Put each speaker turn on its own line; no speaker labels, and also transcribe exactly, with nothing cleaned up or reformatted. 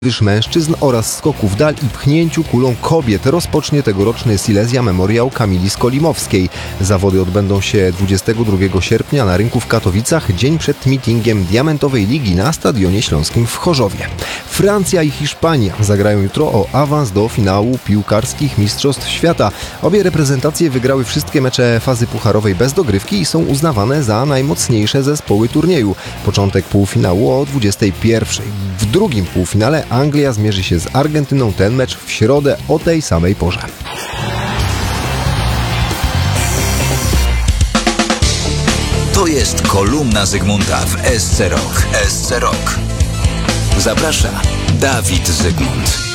Wyż mężczyzn oraz skoku w dal i pchnięciu kulą kobiet rozpocznie tegoroczny Silesia Memoriał Kamili Skolimowskiej. Zawody odbędą się dwudziestego drugiego sierpnia na rynku w Katowicach, dzień przed meetingiem Diamentowej Ligi na Stadionie Śląskim w Chorzowie. Francja i Hiszpania zagrają jutro o awans do finału piłkarskich Mistrzostw Świata. Obie reprezentacje wygrały wszystkie mecze fazy pucharowej bez dogrywki i są uznawane za najmocniejsze zespoły turnieju. Początek półfinału o dwudziestej pierwszej. W drugim półfinale Anglia zmierzy się z Argentyną. Ten mecz w środę o tej samej porze.
To jest kolumna Zygmunta w S C Rock. S C Rock. Zaprasza Dawid Zygmunt.